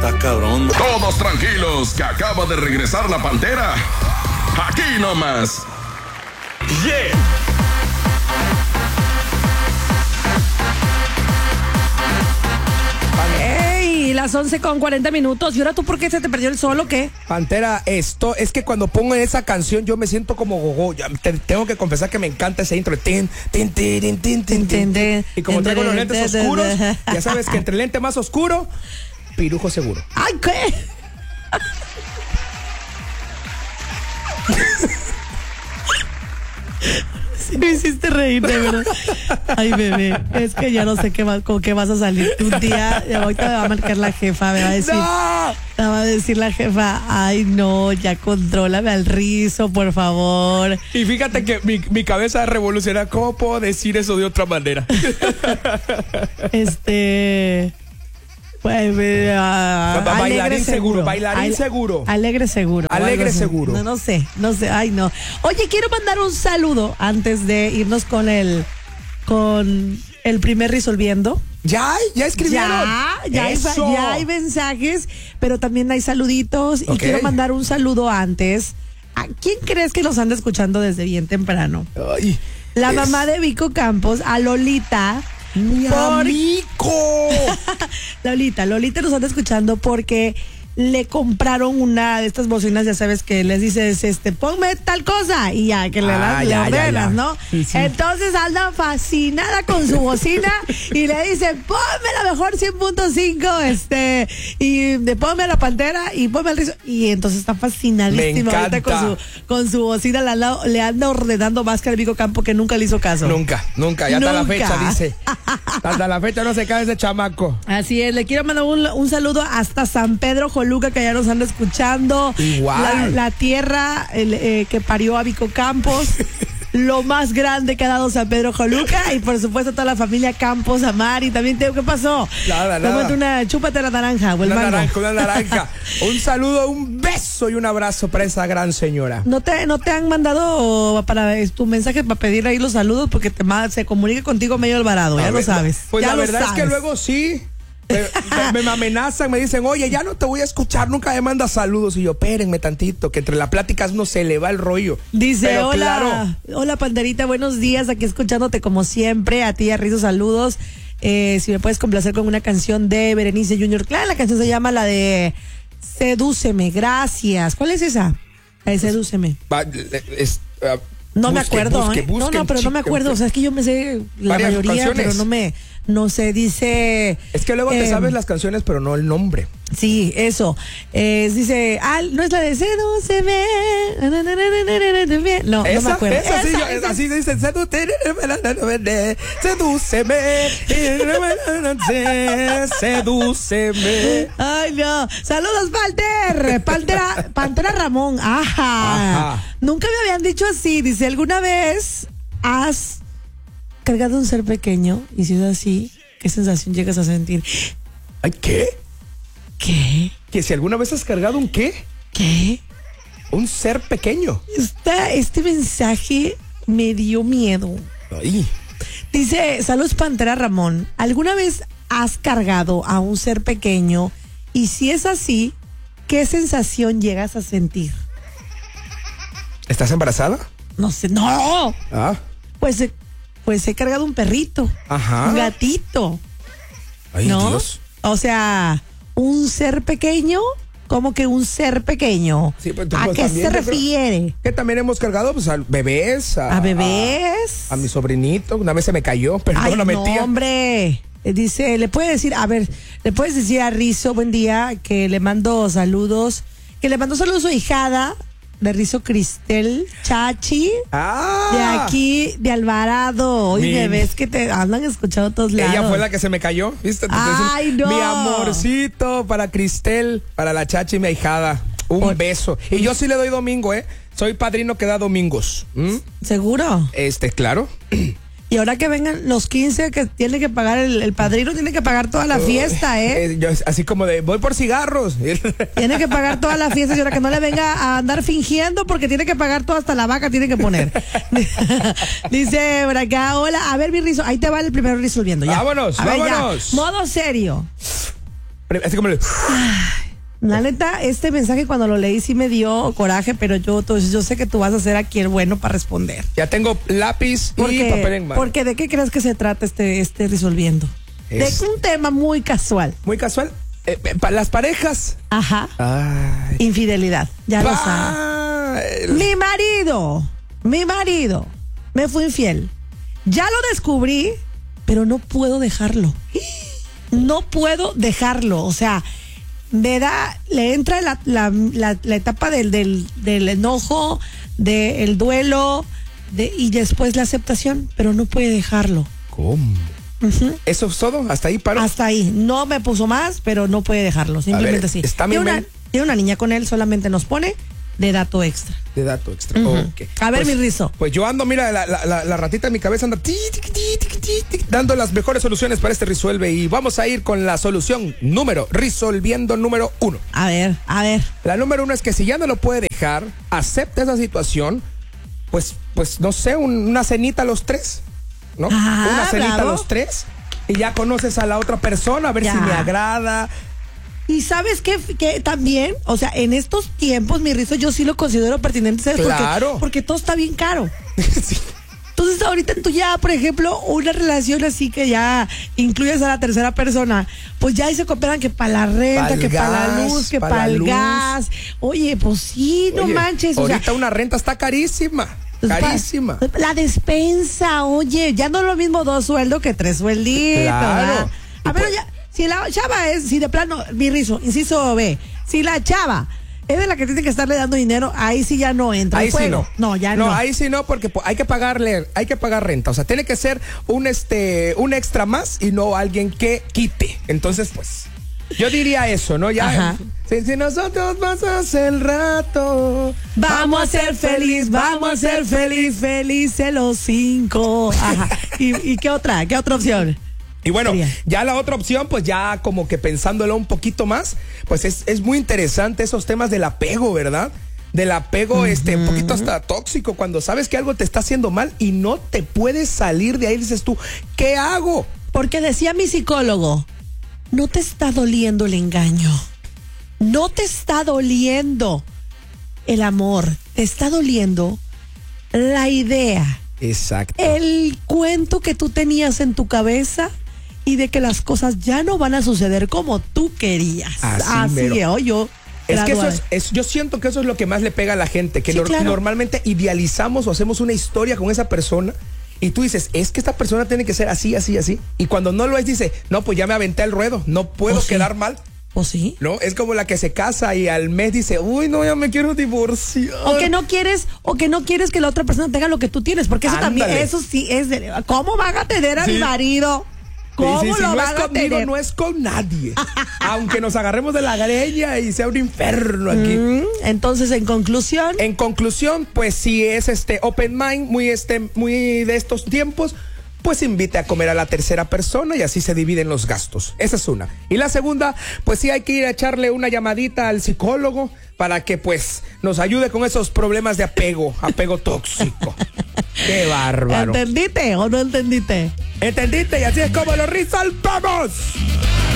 Está cabrón. Todos tranquilos, que acaba de regresar la Pantera. Aquí nomás. Yeah. ¡Ey! Las 11:40. ¿Y ahora tú por qué se te perdió el sol o qué? Pantera, esto es que cuando pongo esa canción yo me siento como gogo. Tengo que confesar que me encanta ese intro. Tin, tin, tin, tin, tin, tin. Y como traigo los lentes oscuros, ya sabes que entre el lente más oscuro, pirujo seguro. ¡Ay, qué! Sí me hiciste reír, de verdad. Ay, bebé, es que ya no sé con qué vas a salir. Un día, ahorita me va a marcar la jefa, me va a decir, ¡No! me va a decir la jefa, ay no, ya contrólame al rizo, por favor. Y fíjate que mi cabeza revoluciona. ¿Cómo puedo decir eso de otra manera? Pues, bailarín seguro, bailarín seguro. Alegre seguro. Alegre seguro. No sé, ay no. Oye, quiero mandar un saludo antes de irnos con el primer Resolviendo. Ya escribieron. Ya hay mensajes, pero también hay saluditos. Ok. Y quiero mandar un saludo antes. ¿A quién crees que nos anda escuchando desde bien temprano? Ay, La mamá de Vico Campos, a Lolita. ¡Mi amigo! Lolita nos anda escuchando porque le compraron una de estas bocinas, ya sabes, que les dices, ponme tal cosa, y ya, que le ordenas, ¿no? Sí. Entonces anda fascinada con su bocina y le dice, ponme la mejor 100.5, y ponme a la Pantera y ponme al rizo. Y entonces está fascinadísima ahorita con su bocina, le anda ordenando más que al Vico Campo, que nunca le hizo caso. Nunca, ya hasta la fecha, dice. Hasta la fecha no se cae ese chamaco. Así es, le quiero mandar un saludo hasta San Pedro Joluca, que ya nos anda escuchando. Igual. La tierra que parió a Vico Campos. Lo más grande que ha dado San Pedro Joluca. Y por supuesto toda la familia Campos, Amari. También ¿qué pasó? Nada. Chúpate la naranja o el mango. Una naranja. Un saludo, un beso y un abrazo para esa gran señora. ¿No te han mandado para tu mensaje para pedir ahí los saludos? Porque se comunica contigo medio Alvarado, ya lo sabes. Pues ya la verdad sabes. es que luego sí. Me amenazan, me dicen, oye, ya no te voy a escuchar, nunca me mandas saludos. Y yo, espérenme tantito, que entre las pláticas uno se le va el rollo. Dice, pero hola, hola Panderita, buenos días, aquí escuchándote como siempre, a ti, a Rizo, saludos. Si me puedes complacer con una canción de Berenice Junior. Claro, la canción se llama la de Sedúceme, gracias. ¿Cuál es esa? La de Sedúceme. No me acuerdo, pero no me acuerdo. O sea, es que yo me sé la mayoría, canciones. Pero no sé, dice. Es que luego te sabes las canciones, pero no el nombre. Sí, eso. Dice, no es la de Sedúceme. No me acuerdo. Así dice, sedúceme. Ay, no. Saludos, Pantera Ramón. Ajá. Nunca me habían dicho así. Dice, ¿alguna vez has cargado un ser pequeño? Y si es así, ¿qué sensación llegas a sentir? Ay, ¿qué? ¿Que si alguna vez has cargado un qué? ¿Qué? Un ser pequeño. Este mensaje me dio miedo. Ay. Dice, saludos Pantera Ramón. ¿Alguna vez has cargado a un ser pequeño? Y si es así, ¿qué sensación llegas a sentir? ¿Estás embarazada? No sé, no. Pues he cargado un perrito. Ajá. Un gatito. Ay, ¿no? Dios. O sea, un ser pequeño. ¿Cómo que un ser pequeño? Sí, pues, ¿A qué se refiere? Que también hemos cargado pues a bebés. ¿A bebés? A mi sobrinito. Una vez se me cayó, perdóname, tía. No, hombre. Dice, le puedes decir a Rizo, buen día, que le mando saludos. Que le mandó saludos a su hijada de Rizo, Cristel Chachi, de aquí, de Alvarado. Hoy me ves que te andan escuchando a todos lados. Ella fue la que se me cayó, ¿viste? Ay, no. Mi amorcito para Cristel, para la Chachi, mi ahijada. Un beso. Y yo sí le doy domingo, Soy padrino que da domingos. ¿Seguro? Claro. Y ahora que vengan los 15 que tiene que pagar el padrino, tiene que pagar toda la fiesta, Yo, así como de, voy por cigarros. Tiene que pagar toda la fiesta y ahora que no le venga a andar fingiendo porque tiene que pagar todo, hasta la vaca tiene que poner. Dice por acá, hola, a ver mi Rizo, ahí te va el primero resolviendo ya. Vámonos. Modo serio. Así como La neta, este mensaje cuando lo leí sí me dio coraje, pero yo sé que tú vas a ser aquí el bueno para responder. ya tengo lápiz y papel en mano. Porque ¿de qué crees que se trata este resolviendo? De un tema muy casual. Muy casual. Para las parejas. Ajá. Ay. Infidelidad. Ya lo sabes. Mi marido me fue infiel. Ya lo descubrí, pero no puedo dejarlo. No puedo dejarlo. O sea, le entra la etapa del enojo, del duelo, y después la aceptación, pero no puede dejarlo. ¿Cómo? Uh-huh. ¿Eso es todo? ¿Hasta ahí paró? Hasta ahí. No me puso más, pero no puede dejarlo. Simplemente así. Tiene una niña con él, solamente nos pone de dato extra. De dato extra. Uh-huh. Okay. A ver, mi Rizo. Pues yo ando, mira, la ratita en mi cabeza anda dando las mejores soluciones para este Resuelve. Y vamos a ir con la solución resolviendo número 1. A ver. La número 1 es que si ya no lo puede dejar, acepta esa situación, pues no sé, una cenita a los 3. ¿No? Una cenita a los 3 y ya conoces a la otra persona, a ver si me agrada. Y sabes que también, o sea, en estos tiempos, mi Rizo, yo sí lo considero pertinente, ¿sabes? Claro. Porque todo está bien caro. Sí. Entonces ahorita tú ya, por ejemplo, una relación así que ya incluyes a la tercera persona, pues ya ahí se cooperan que para la renta, que para la luz, que para el gas. Oye, pues sí, no manches. Ahorita una renta está carísima. Carísima. La despensa, oye, ya no es lo mismo 2 sueldos que 3 suelditos. Claro. A ver, ya, si la chava si de plano, mi Rizo, inciso B, si la chava es de la que tiene que estarle dando dinero, ahí sí ya no entra. Ahí sí no. No, ya no. No, ahí sí no, porque hay que pagar renta. O sea, tiene que ser un extra más y no alguien que quite. Entonces, pues, yo diría eso, ¿no? Ya. Si nosotros pasamos el rato, vamos a ser felices los 5. Ajá. ¿Y qué otra opción? Y bueno, ya la otra opción, pues ya como que pensándolo un poquito más, pues es muy interesante esos temas del apego, ¿verdad? Del apego, un poquito hasta tóxico, cuando sabes que algo te está haciendo mal y no te puedes salir de ahí, dices tú, ¿qué hago? Porque decía mi psicólogo, no te está doliendo el engaño, no te está doliendo el amor, te está doliendo la idea. Exacto. El cuento que tú tenías en tu cabeza y de que las cosas ya no van a suceder como tú querías. Así yo. Es que yo siento que eso es lo que más le pega a la gente, que normalmente idealizamos o hacemos una historia con esa persona y tú dices, es que esta persona tiene que ser así, así, así. Y cuando no lo es, dice, no, pues ya me aventé el ruedo, no puedo quedar mal. ¿O sí? No, es como la que se casa y al mes dice, uy, no, ya me quiero divorciar. O que no quieres que la otra persona tenga lo que tú tienes, porque eso también, eso sí es ¿cómo van a tener a mi marido? ¿Cómo lo van a tener? No es con nadie. Aunque nos agarremos de la greña y sea un infierno aquí. Entonces, en conclusión. En conclusión, pues si es open mind, muy de estos tiempos, pues invite a comer a la tercera persona y así se dividen los gastos. Esa es una. Y la segunda, pues sí hay que ir a echarle una llamadita al psicólogo para que pues nos ayude con esos problemas de apego tóxico. ¡Qué bárbaro! ¿Entendiste o no entendiste? ¿Entendiste? Y así es como lo resolvamos.